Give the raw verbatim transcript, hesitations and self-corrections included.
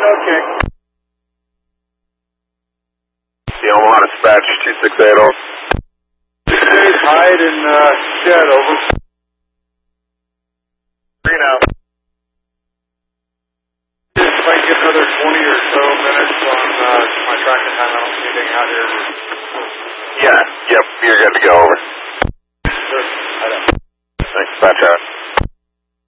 Okay. The Omaha Dispatch two six eight oh. Please hide in uh, shed, over. Three now. If I can get another twenty or so minutes on uh, my tracking time, I don't see anything out here. Yeah, yep, you're good to go, over.